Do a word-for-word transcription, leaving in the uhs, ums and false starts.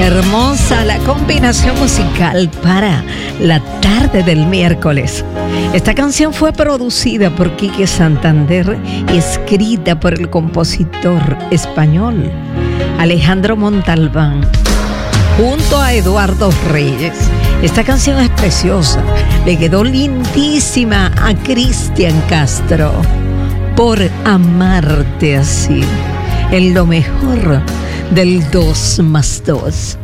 Hermosa la combinación musical para la tarde del miércoles. Esta canción fue producida por Quique Santander y escrita por el compositor español Alejandro Montalbán junto a Eduardo Reyes. Esta canción es preciosa, le quedó lindísima a Cristian Castro. Por amarte así, en lo mejor del dos más dos.